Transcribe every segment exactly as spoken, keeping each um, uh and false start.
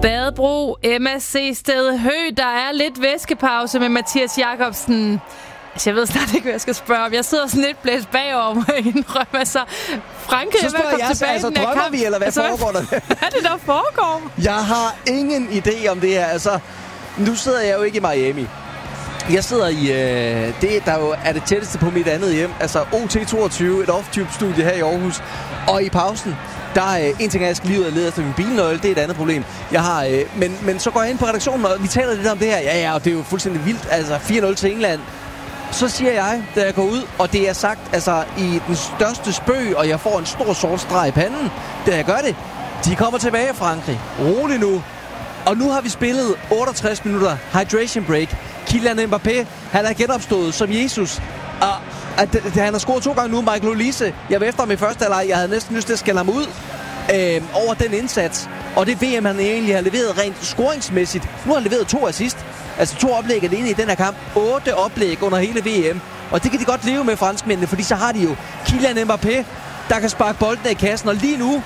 Badebro, M S C Sted Hø. Der er lidt væskepause med Mathias Jakobsen. Altså, jeg ved snart ikke, hvad jeg skal spørge om. Jeg sidder sådan lidt blæst bagover, må jeg indrømme. Altså, Frankrig er ved at komme jeg, tilbage altså, i den her drømmer kamp. vi, eller hvad altså, foregår der? Hvad er det, der foregår? Jeg har ingen idé om det her. Altså, nu sidder jeg jo ikke i Miami. Jeg sidder i... Øh, det, der jo er det tætteste på mit andet hjem. Altså, O T toogtyve, et off-tube-studie her i Aarhus. Og i pausen, der er en ting, jeg skal lige ud og lede efter min bilnøgle. Det er et andet problem. Jeg har... Øh, men, men så går jeg ind på redaktionen, og vi taler lidt om det her. Ja, ja, og det er jo fuldstændig vildt. Altså, fire nul til England. Så siger jeg, da jeg går ud, og det er sagt altså i den største spøg, og jeg får en stor sort streg i panden, da jeg gør det. De kommer tilbage, Frankrig. Rolig nu. Og nu har vi spillet otteogtres minutter hydration break. Kylian Mbappé, han er genopstået som Jesus. Og at, at, han har scoret to gange nu. Michael Olise, jeg var efter ham i første halvleg. Jeg havde næsten lyst til at skælde ham ud øh, over den indsats. Og det V M, han egentlig har leveret rent scoringsmæssigt. Nu har han leveret to assist. Altså to oplæg alene i den her kamp. Otte oplæg under hele V M. Og det kan de godt leve med, franskmændene, fordi så har de jo Kylian Mbappé, der kan sparke bolden i kassen. Og lige nu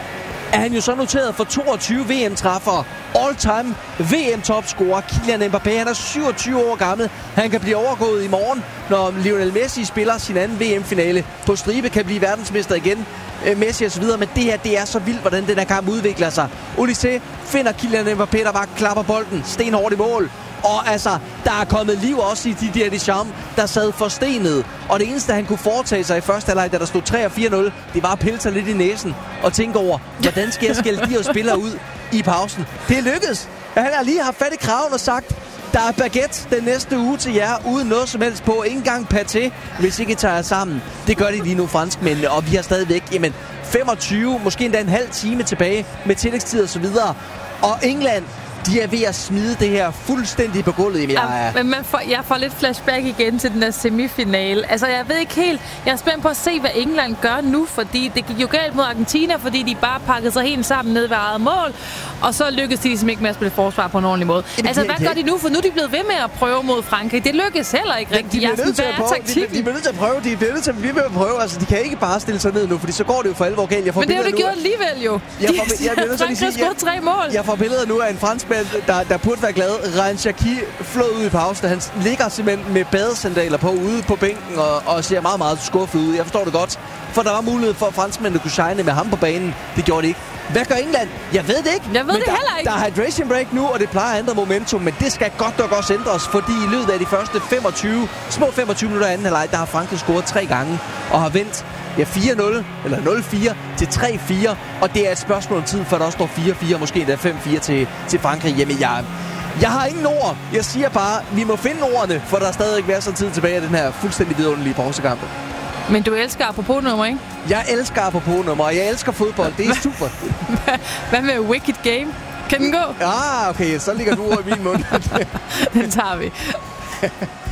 er han jo så noteret for toogtyve V M-træffere. All-time V M-topscorer Kylian Mbappé. Han er syvogtyve år gammel. Han kan blive overgået i morgen, når Lionel Messi spiller sin anden V M-finale på stribe, kan blive verdensmester igen. Messi og så videre, men det her, det er så vildt, hvordan den her kamp udvikler sig. Olise finder Kylian Mbappé, der bare klapper bolden stenhårdt i mål. Og altså, der er kommet liv også i Didier Deschamps, der sad forstenet. Og det eneste, han kunne foretage sig i første halvleg, da der stod tre og fire nul, det var at pille sig lidt i næsen og tænke over, hvordan skal jeg skælde de her spillere ud i pausen. Det er lykkedes. Han har lige haft fat i kraven og sagt, der er baguette den næste uge til jer, uden noget som helst på. Ikke engang paté, hvis ikke I tager jer sammen. Det gør de lige nu, franskmændene, og vi har stadigvæk, jamen, femogtyve, måske endda en halv time tilbage med tillægstid og så videre. Og England, de er ved at smide det her fuldstændig på gulvet. Jamen, jeg, er... Men man får, jeg får lidt flashback igen til den der semifinale. Altså, jeg ved ikke helt... Jeg er spændt på at se, hvad England gør nu, fordi det gik jo galt mod Argentina, fordi de bare pakkede sig helt sammen ned ved eget mål, og så lykkedes de ligesom ikke med at spille forsvar på en ordentlig måde. Jamen, altså, hvad gør de nu? For nu er de blevet ved med at prøve mod Frankrig. Det lykkes heller ikke rigtigt. De, de, de, de, de bliver nødt til at prøve. De bliver nødt til at blive med at prøve. Altså, de kan ikke bare stille sig ned nu, fordi så går det jo for alvor galt. Jeg får Men det er jo det gjort alligevel jo. Jeg får, jeg, jeg, jeg, Frankrig har scoret tre mål. Jeg får billeder nu af en franskmand, der, der burde være glad. Ryan Shaqiri flød ud i pausen. Han ligger simpelthen med badesandaler på ude på bænken og, og ser meget, meget skuffet ud. Jeg forstår det godt, for der var mulighed for, at franskmændene kunne shine med ham på banen. Det gjorde de ikke. Hvad gør England? Jeg ved det ikke. Jeg ved men det der, heller ikke. Der er hydration break nu, og det plejer at ændre momentum, men det skal godt nok også ændres, fordi i løbet af de første femogtyve, små femogtyve minutter af anden halvleg, der har Frankrig scoret tre gange og har vendt ja, fire nul eller nul fire til tre fire, og det er et spørgsmål om tid, før der også står fire fire, måske endda fem fire til, til Frankrig. Jamen, jeg, jeg har ingen ord. Jeg siger bare, vi må finde ordene, for der er stadig ikke være så tid tilbage af den her fuldstændig vidunderlige pausekamp. Men du elsker apropos-nummer, ikke? Jeg elsker apropos-nummer, og jeg elsker fodbold. Det er super. Hvad med Wicked Game? Kan den gå? Ah, okay. Så ligger du over i min mund. Den tager vi.